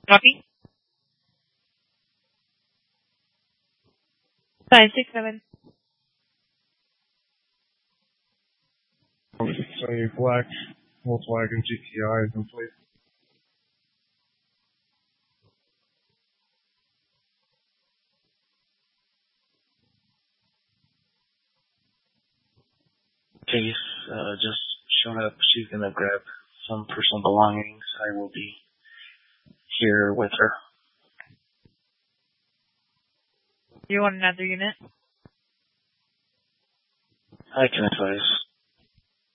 Copy. 567. A black Volkswagen GTI is in place. Case just shown up. She's gonna grab some personal belongings. I will be here with her. You want another unit? I can advise.